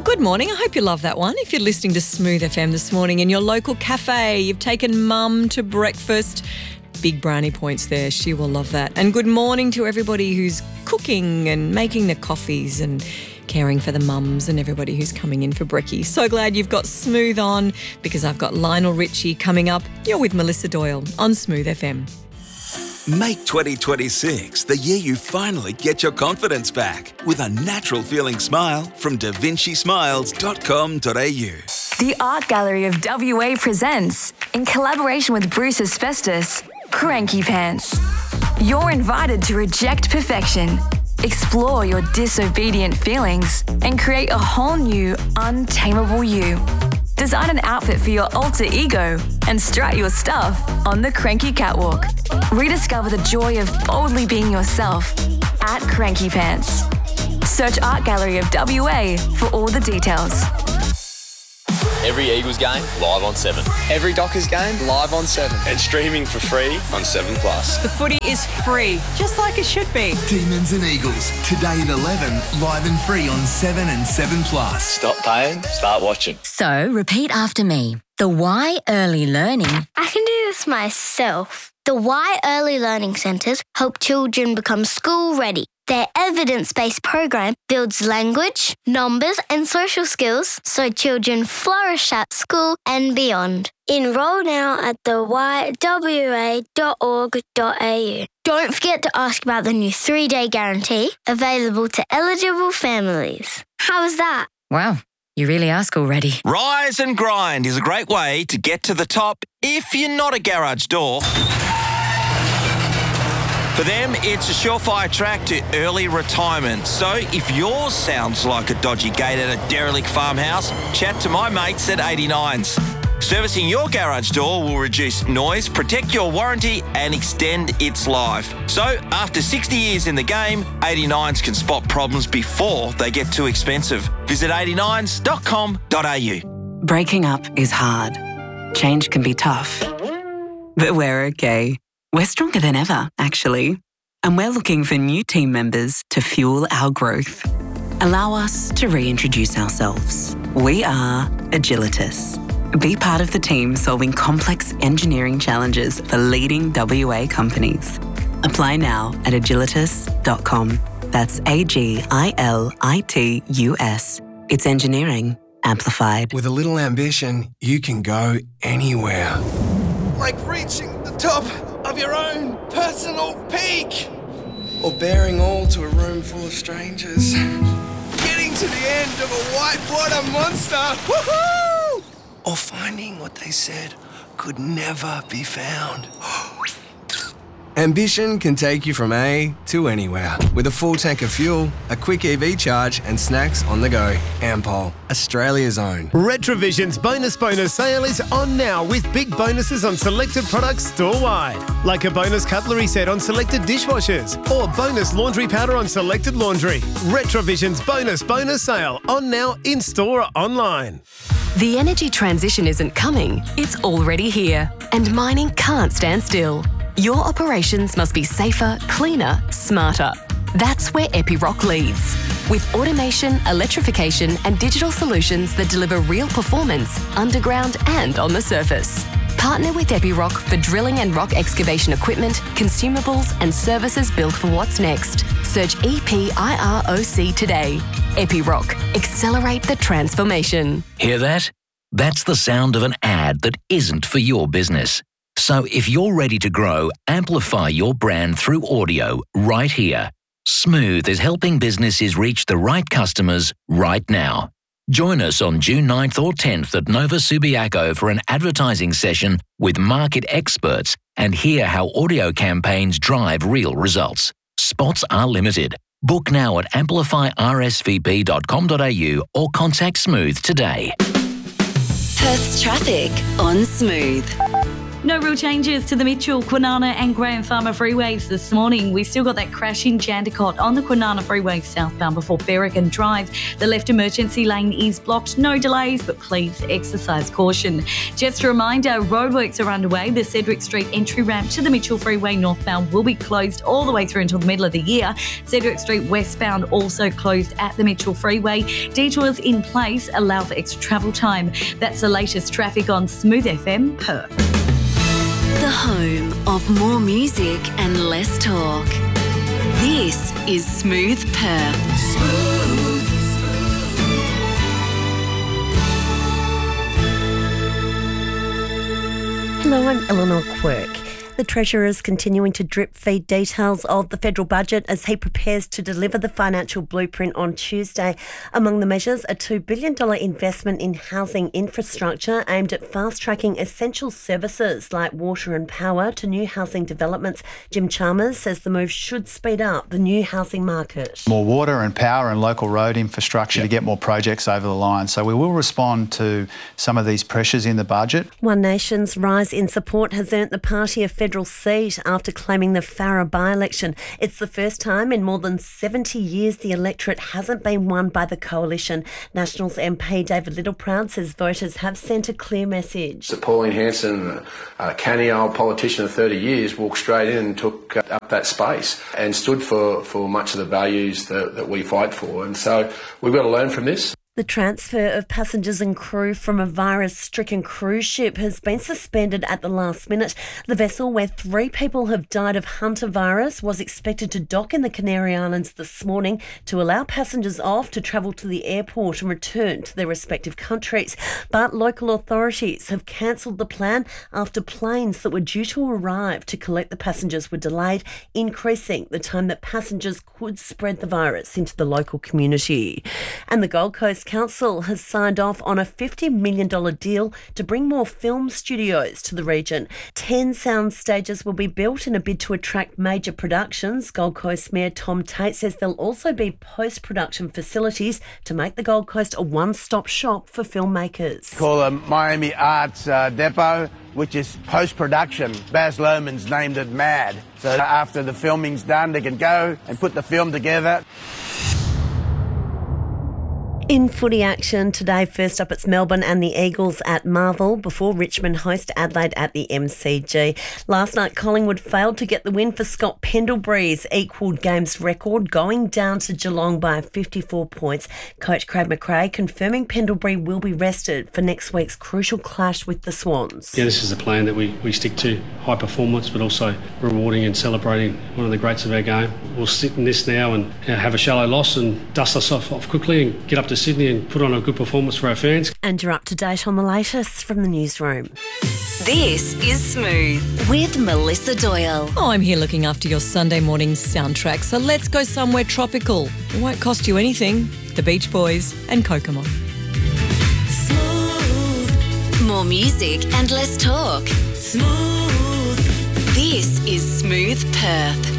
Good morning. I hope you love that one. If you're listening to Smooth FM this morning in your local cafe, you've taken mum to breakfast. Big brownie points there. She will love that. And good morning to everybody who's cooking and making the coffees and caring for the mums and everybody who's coming in for brekkie. So glad you've got Smooth on because I've got Lionel Richie coming up. You're with Melissa Doyle on Smooth FM. Make 2026 the year you finally get your confidence back with a natural feeling smile from davinchismiles.com.au. The Art Gallery of WA presents, in collaboration with Bruce Asbestos, Cranky Pants. You're invited to reject perfection, explore your disobedient feelings, and create a whole new, untamable you. Design an outfit for your alter ego and strut your stuff on the Cranky Catwalk. Rediscover the joy of boldly being yourself at Cranky Pants. Search Art Gallery of WA for all the details. Every Eagles game, live on 7. Every Dockers game, live on 7. And streaming for free on 7 Plus. The footy is free, just like it should be. Demons and Eagles, today at 11, live and free on 7 and 7 Plus. Stop paying, start watching. So, repeat after me. The Y Early Learning. I can do this myself. The Y Early Learning Centres help children become school ready. Their evidence-based program builds language, numbers and social skills so children flourish at school and beyond. Enrol now at theYWA.org.au. Don't forget to ask about the new 3-day guarantee available to eligible families. How was that? Wow, you really are school ready. Rise and Grind is a great way to get to the top if you're not a garage door. For them, it's a surefire track to early retirement. So if yours sounds like a dodgy gate at a derelict farmhouse, chat to my mates at 89s. Servicing your garage door will reduce noise, protect your warranty and extend its life. So after 60 years in the game, 89s can spot problems before they get too expensive. Visit 89s.com.au. Breaking up is hard. Change can be tough. But we're okay. We're stronger than ever, actually. And we're looking for new team members to fuel our growth. Allow us to reintroduce ourselves. We are Agilitas. Be part of the team solving complex engineering challenges for leading WA companies. Apply now at agilitas.com. That's AGILITUS. It's engineering amplified. With a little ambition, you can go anywhere. Like reaching the top of your own personal peak. Or bearing all to a room full of strangers. Getting to the end of a whitewater monster. Woohoo! Or finding what they said could never be found. Ambition can take you from A to anywhere. With a full tank of fuel, a quick EV charge and snacks on the go. Ampol, Australia's own. Retrovision's bonus sale is on now with big bonuses on selected products store-wide. Like a bonus cutlery set on selected dishwashers or bonus laundry powder on selected laundry. Retrovision's bonus sale on now in-store or online. The energy transition isn't coming, it's already here. And mining can't stand still. Your operations must be safer, cleaner, smarter. That's where Epiroc leads. With automation, electrification and digital solutions that deliver real performance underground and on the surface. Partner with Epiroc for drilling and rock excavation equipment, consumables and services built for what's next. Search EPIROC today. Epiroc. Accelerate the transformation. Hear that? That's the sound of an ad that isn't for your business. So if you're ready to grow, amplify your brand through audio right here. Smooth is helping businesses reach the right customers right now. Join us on June 9th or 10th at Nova Subiaco for an advertising session with market experts and hear how audio campaigns drive real results. Spots are limited. Book now at amplifyrsvp.com.au or contact Smooth today. Perth's traffic on Smooth. No real changes to the Mitchell, Kwinana and Graham Farmer freeways this morning. We still got that crash in Jandakot on the Kwinana freeway southbound before Berrigan Drive. The left emergency lane is blocked. No delays, but please exercise caution. Just a reminder, roadworks are underway. The Cedric Street entry ramp to the Mitchell Freeway northbound will be closed all the way through until the middle of the year. Cedric Street westbound also closed at the Mitchell Freeway. Detours in place allow for extra travel time. That's the latest traffic on Smooth FM Perth. The home of more music and less talk. This is Smooth Perth. Hello, I'm Eleanor Quirk. The Treasurer is continuing to drip feed details of the federal budget as he prepares to deliver the financial blueprint on Tuesday. Among the measures, a $2 billion investment in housing infrastructure aimed at fast-tracking essential services like water and power to new housing developments. Jim Chalmers says the move should speed up the new housing market. More water and power and local road infrastructure to get more projects over the line. So we will respond to some of these pressures in the budget. One Nation's rise in support has earned the party a federal seat after claiming the Farrer by-election. It's the first time in more than 70 years the electorate hasn't been won by the coalition. Nationals MP David Littleproud says voters have sent a clear message. Pauline Hanson, a canny old politician of 30 years, walked straight in and took up that space and stood for much of the values that we fight for. And so we've got to learn from this. The transfer of passengers and crew from a virus-stricken cruise ship has been suspended at the last minute. The vessel, where 3 people have died of hantavirus, was expected to dock in the Canary Islands this morning to allow passengers off to travel to the airport and return to their respective countries. But local authorities have cancelled the plan after planes that were due to arrive to collect the passengers were delayed, increasing the time that passengers could spread the virus into the local community. And the Gold Coast Council has signed off on a $50 million deal to bring more film studios to the region. 10 sound stages will be built in a bid to attract major productions. Gold Coast Mayor Tom Tate says there'll also be post-production facilities to make the Gold Coast a one-stop shop for filmmakers. Call a Miami Arts Depot, which is post-production. Baz Luhrmann's named it MAD. So after the filming's done, they can go and put the film together. In footy action today, first up it's Melbourne and the Eagles at Marvel before Richmond host Adelaide at the MCG. Last night, Collingwood failed to get the win for Scott Pendlebury's equalled games record, going down to Geelong by 54 points. Coach Craig McRae confirming Pendlebury will be rested for next week's crucial clash with the Swans. Yeah, this is the plan that we stick to, high performance, but also rewarding and celebrating one of the greats of our game. We'll sit in this now and have a shallow loss and dust us off quickly and get up to Sydney and put on a good performance for our fans. And you're up to date on the latest from the newsroom. This is Smooth with Melissa Doyle. Oh, I'm here looking after your Sunday morning soundtrack, so let's go somewhere tropical. It won't cost you anything. The Beach Boys and Kokomo. Smooth. More music and less talk. Smooth. This is Smooth Perth.